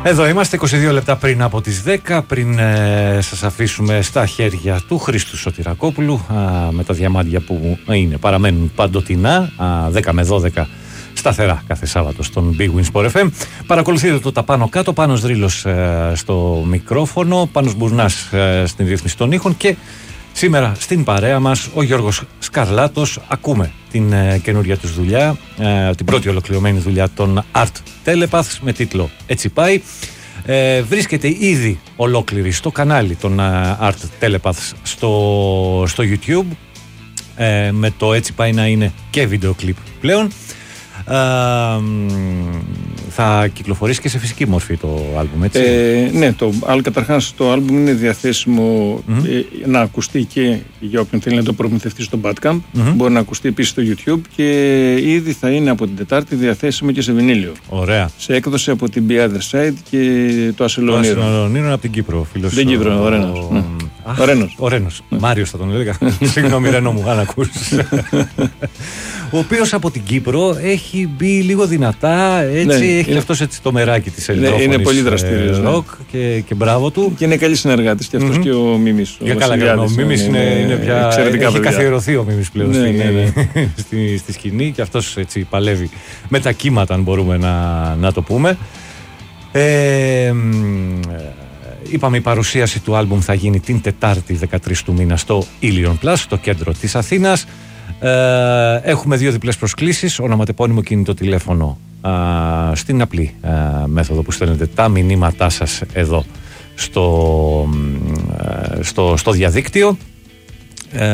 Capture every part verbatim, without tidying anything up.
Εδώ είμαστε είκοσι δύο λεπτά πριν από τις δέκα, πριν ε, σας αφήσουμε στα χέρια του Χρήστου Σωτηρακόπουλου α, με τα διαμάντια που είναι, παραμένουν παντοτινά, α, δέκα με δώδεκα σταθερά κάθε Σάββατο στον Big Win Sport εφ εμ. Παρακολουθείτε το τα πάνω κάτω, Πάνος Δρύλος ε, στο μικρόφωνο, Πάνος Μπουρνάς ε, στην ρύθμιση των ήχων και σήμερα στην παρέα μας ο Γιώργος Σκαρλάτος. Ακούμε την ε, καινούρια τους δουλειά, ε, την πρώτη ολοκληρωμένη δουλειά των Art Telepaths με τίτλο «Έτσι πάει». Ε, βρίσκεται ήδη ολόκληρη στο κανάλι των ε, Art Telepaths στο, στο YouTube, ε, με το «Έτσι πάει» να είναι και βίντεο κλιπ πλέον. Ε, θα κυκλοφορήσει και σε φυσική μορφή το άλμπουμ, έτσι? Ε, ναι, το, καταρχάς το άλμπουμ είναι διαθέσιμο mm-hmm. ε, να ακουστεί και για όποιον θέλει να το προμηθευτεί στο Bandcamp. Mm-hmm. Μπορεί να ακουστεί επίσης στο YouTube και ήδη θα είναι από την Τετάρτη διαθέσιμο και σε βινίλιο. Ωραία. Σε έκδοση από την The Other Side και το Ασελονίρο. Το Ασελονίρο είναι από την Κύπρο, φίλος. Δεν Κύπρο, ο Ρένος. Ο, ναι. Αχ, ο Ρένος. Ο Ρένος. Ναι. Μάριος θα τον έλεγα. Συγγνώμη, Ρένο μου, αν ακούς. Ο οποίος από την Κύπρο έχει μπει λίγο δυνατά, έτσι, ναι, έχει είναι... αυτός έτσι το μεράκι της ελληνόφωνης. Ναι, είναι πολύ δραστήριος. Ροκ ναι. και, και μπράβο του. Και είναι καλή συνεργάτης και αυτός mm-hmm. και ο Μίμης. Για καλά καλά, ο Μίμης είναι, είναι, είναι πια, έχει παιδιά. καθιερωθεί ο Μίμης πλέον ναι, στη, ναι, ναι. στη, στη σκηνή και αυτός έτσι παλεύει με τα κύματα, αν μπορούμε να, να το πούμε. Ε, Είπαμε, η παρουσίαση του άλμπουμ θα γίνει την Τετάρτη δεκατρείς του μήνα στο Ilion Plus, στο κέντρο της Αθήνας. Ε, έχουμε δύο διπλές προσκλήσεις, ονοματεπώνυμο κινητό τηλέφωνο ε, στην απλή ε, μέθοδο που στέλνετε τα μηνύματά σας εδώ στο, ε, στο, στο διαδίκτυο. Ε,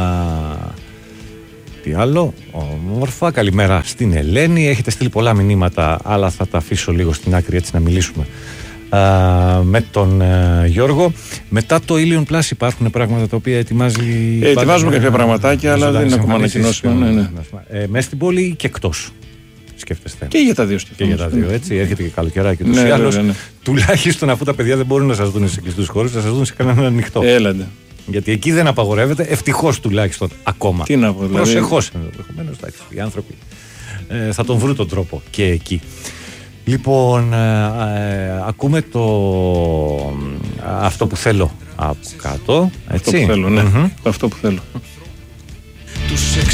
τι άλλο, όμορφα, καλημέρα στην Ελένη. Έχετε στείλει πολλά μηνύματα, αλλά θα τα αφήσω λίγο στην άκρη έτσι να μιλήσουμε Uh, με τον uh, Γιώργο. Μετά το Ilion Plus υπάρχουν πράγματα τα οποία ετοιμάζει. Ε, ετοιμάζουμε κάποια πραγματάκια, αλλά δεν είναι ακόμα ανακοινώσιμα. Ναι, ναι. ε, Μέσα στην πόλη ή και εκτός, σκέφτεστε? Και για τα δύο Και για τα δύο, έτσι. Έρχεται και καλοκαιράκι ούτως ναι, ή άλλως. ναι, ναι. Τουλάχιστον αφού τα παιδιά δεν μπορούν να σας δουν σε κλειστούς χώρους, θα σας δουν σε κανέναν ανοιχτό. Έλαντε. Γιατί εκεί δεν απαγορεύεται, ευτυχώς τουλάχιστον ακόμα. Τι να πω, δηλαδή. Προσεχώς ενδεχομένως, εντάξει, οι άνθρωποι ε, θα τον βρουν τον τρόπο και εκεί. Λοιπόν, ε, ε, ακούμε το αυτό που θέλω από κάτω, έτσι. Αυτό που θέλω, ναι. Mm-hmm. Αυτό που θέλω. Τους